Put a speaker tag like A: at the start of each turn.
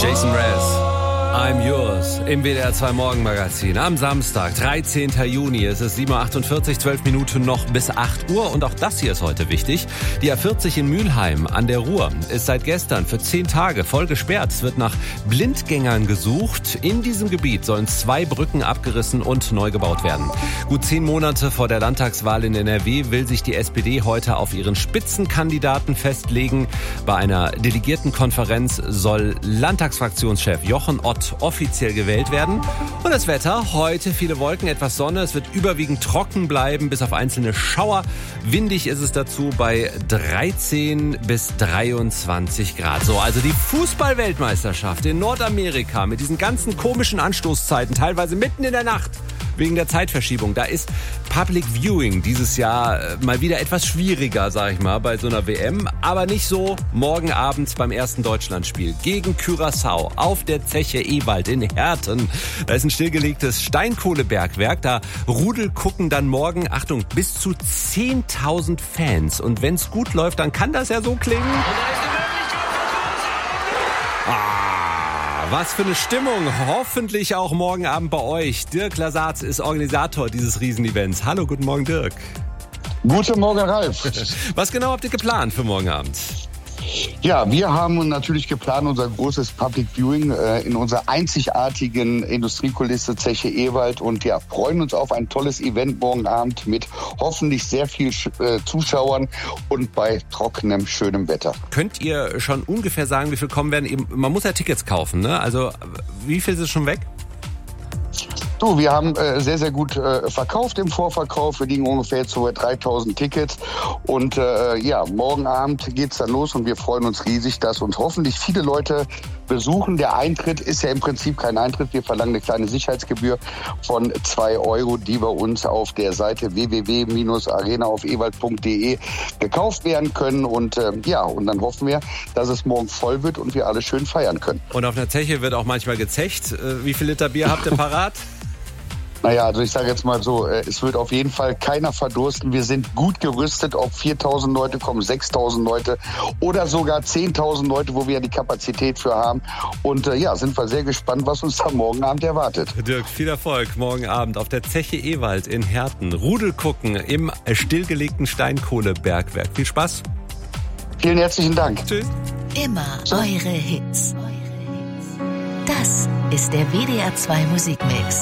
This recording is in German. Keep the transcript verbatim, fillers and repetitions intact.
A: Jason Mraz, I'm Yours, im W D R zwei Morgenmagazin am Samstag, dreizehnten Juni. Es ist sieben Uhr achtundvierzig, zwölf Minuten noch bis acht Uhr. Und auch das hier ist heute wichtig. Die A vierzig in Mülheim an der Ruhr ist seit gestern für zehn Tage voll gesperrt. Es wird nach Blindgängern gesucht. In diesem Gebiet sollen zwei Brücken abgerissen und neu gebaut werden. Gut zehn Monate vor der Landtagswahl in N R W will sich die S P D heute auf ihren Spitzenkandidaten festlegen. Bei einer Delegiertenkonferenz soll Landtagsfraktionschef Jochen Ott offiziell gewählt werden. Und das Wetter, heute viele Wolken, etwas Sonne. Es wird überwiegend trocken bleiben, bis auf einzelne Schauer. Windig ist es dazu bei dreizehn bis dreiundzwanzig Grad. So, also die Fußball-Weltmeisterschaft in Nordamerika mit diesen ganzen komischen Anstoßzeiten, teilweise mitten in der Nacht. Wegen der Zeitverschiebung. Da ist Public Viewing dieses Jahr mal wieder etwas schwieriger, sag ich mal, bei so einer W M. Aber nicht so morgen Abend beim ersten Deutschlandspiel gegen Curaçao auf der Zeche Ewald in Herten. Da ist ein stillgelegtes Steinkohlebergwerk. Da Rudel gucken dann morgen, Achtung, bis zu zehntausend Fans. Und wenn es gut läuft, dann kann das ja so klingen. Was für eine Stimmung. Hoffentlich auch morgen Abend bei euch. Dirk Lasatz ist Organisator dieses Riesenevents. Hallo, guten Morgen, Dirk.
B: Guten Morgen, Ralf.
A: Was genau habt ihr geplant für morgen Abend?
B: Ja, wir haben natürlich geplant, unser großes Public Viewing äh, in unserer einzigartigen Industriekulisse Zeche Ewald und ja, freuen uns auf ein tolles Event morgen Abend mit hoffentlich sehr viel äh, Zuschauern und bei trockenem, schönem Wetter.
A: Könnt ihr schon ungefähr sagen, wie viel kommen werden? Man muss ja Tickets kaufen, ne? Also wie viel ist schon weg?
B: Du, wir haben äh, sehr, sehr gut äh, verkauft im Vorverkauf. Wir liegen ungefähr jetzt so bei dreitausend Tickets. Und äh, ja, morgen Abend geht's dann los und wir freuen uns riesig, dass uns hoffentlich viele Leute besuchen. Der Eintritt ist ja im Prinzip kein Eintritt. Wir verlangen eine kleine Sicherheitsgebühr von zwei Euro, die bei uns auf der Seite w w w punkt arena auf ewald punkt de gekauft werden können. Und äh, ja, und dann hoffen wir, dass es morgen voll wird und wir alle schön feiern können.
A: Und auf einer Zeche wird auch manchmal gezecht. Wie viel Liter Bier habt ihr parat?
B: Naja, also ich sage jetzt mal so, es wird auf jeden Fall keiner verdursten. Wir sind gut gerüstet, ob viertausend Leute kommen, sechstausend Leute oder sogar zehntausend Leute, wo wir ja die Kapazität für haben. Und äh, ja, sind wir sehr gespannt, was uns da morgen Abend erwartet.
A: Dirk, viel Erfolg morgen Abend auf der Zeche Ewald in Herten. Rudel gucken im stillgelegten Steinkohlebergwerk. Viel Spaß.
B: Vielen herzlichen Dank.
A: Tschüss.
C: Immer eure Hits. Das ist der W D R zwei Musikmix.